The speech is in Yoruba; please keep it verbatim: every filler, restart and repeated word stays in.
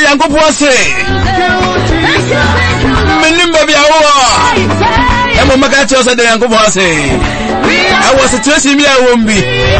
Yankopɔn say menim baby awo e mo maka cho say Yankopɔn say I was a situation me I won't be